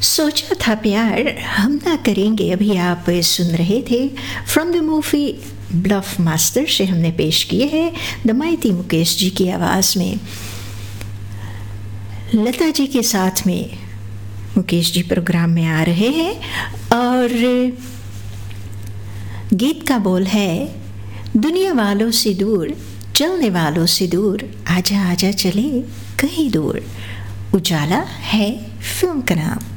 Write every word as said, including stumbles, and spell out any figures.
सोचा था प्यार हम ना करेंगे। अभी आप सुन रहे थे from the movie bulb master से हमने पेश किए हैं दमायती मुकेश जी की आवाज़ में। लता जी के साथ में मुकेश जी प्रोग्राम में आ रहे हैं और गीत का बोल है दुनिया वालों से दूर, चलने वालों से दूर, आजा आजा चले कहीं दूर। उजाला है फिल्म का नाम।